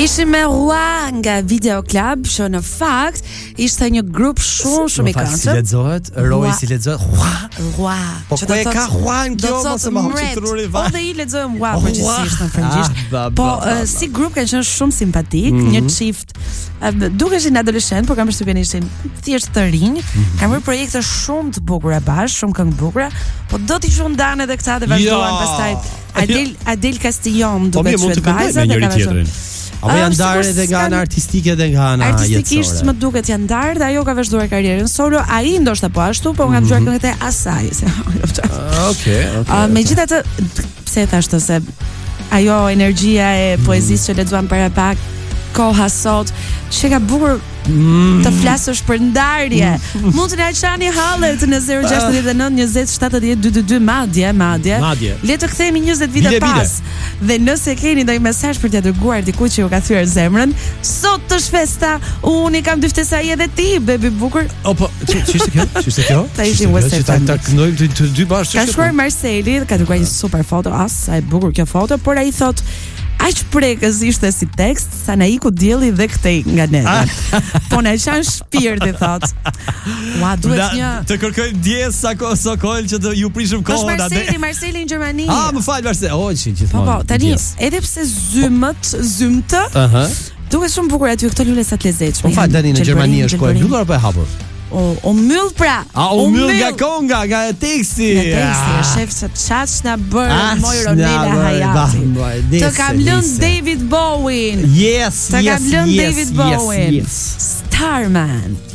Ishim me Rua nga Video Club, që në fakt ishte një grup shumë i këndshëm. Si lexohet? Roi si lexohet? Rua. Po ku e ka Juan kjo mos e më hoqë truri Po dhe I lexojmë Rua përgjithsisht në frëngjisht. Po si grup kanë qenë shumë simpatik, një çift dukeshin adoleshent, por kam përshtypjen ishin thjesht të rinj, kanë bërë projekte shumë të bukura bashkë, shumë këngë bukura, po do t'i shumë danë edhe këta dhe vazhduan pastaj Adel Castillon duke qenë vajza dhe ka vazhduar. Apo janë ndarë edhe nga ana artistike dhe nga ana jetësore. Artistikisht më duket janë ndarë dhe ajo ka vazhduar karrierën solo, ai ndoshta po ashtu, po nga dëgjuar këngët e asaj. Okej. Megjithatë, pse thashë se ajo energjia e poezisë që lexuam para pak, koha sot, që ka bukur të flasësh për ndarje. Mund të na çani hallet në 069 20 70 222 madje. Le të kthehemi 20 vite pas. Dhe nëse keni ndonjë mesazh për t'ia dërguar dikujt që ju ka thyer zemrën, sot të festa, unë kam dy ftesa edhe ti, bebi bukur. Po, ç'ishte kjo? Ta ishim Western. Ta këndojmë të dy bashkë. Ka shkruar Marceli, ka dërguar një super foto, sa e bukur kjo foto, por ai thot aq prekës ishte si tekst sa na iku dielli dhe këtej nga neve. Po na qan shpirti thot. Ua duhet një të kërkojmë djes sa kohë që të ju prishim kohën atë. Marceli në Gjermani. Më fal Marceli. Gjithmonë. Po, tani edhe pse zymt, duket shumë bukur aty këto lule sa të lezetshme. Po fal tani në Gjermani është kohë mbyllur apo e hapur? O myll pra. O myll nga konga, nga teksti. Shef se çaç na bër moj Ronela Hayati. Të kam lënë David Bowie. Yes. David Bowie. Starman.